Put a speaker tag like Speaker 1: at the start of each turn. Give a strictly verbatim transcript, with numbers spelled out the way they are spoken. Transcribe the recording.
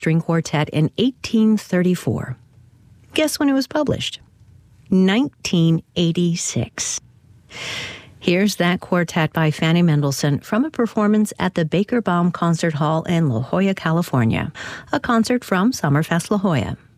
Speaker 1: string quartet in eighteen thirty-four. Guess when it was published? nineteen eighty-six. Here's that quartet by Fanny Mendelssohn from a performance at the Baker Baum Concert Hall in La Jolla, California, a concert from Summerfest La Jolla.